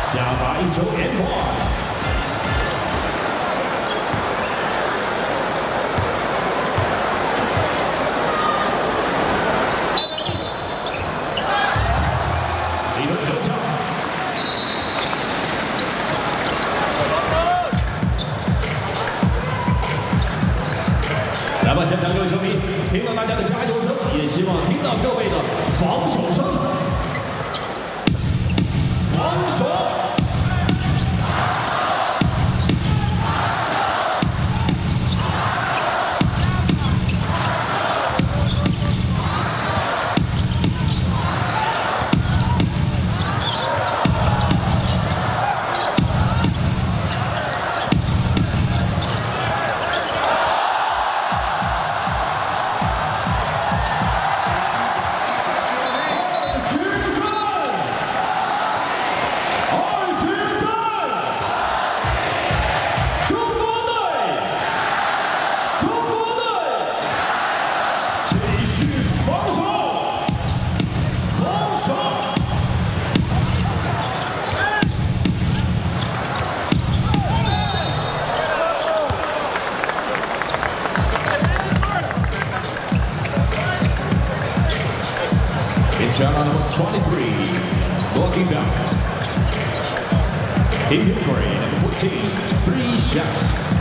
加罚1球and one。 来吧，现场各位球迷，听到大家的加油声，也希望听到各位的防守声。防守。Shot on number 23, blocking down. In green, number 14, 3 shots.